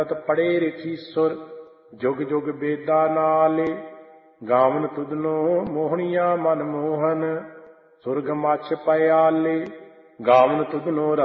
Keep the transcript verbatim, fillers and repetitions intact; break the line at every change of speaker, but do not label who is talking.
ਪੜੇ ਰਖੀਸੁਰ ਜੁਗ ਜੁਗ ਬੇਦਾ ਨਾਲੇ। ਗਾਵਨ ਤੁਧਨੋ ਮੋਹਣੀਆ ਮਨ ਮੋਹਨ ਸੁਰਗ ਮਛ ਪਿਆਲੇ। ਗਾਵਨ ਤੁਧਨੋ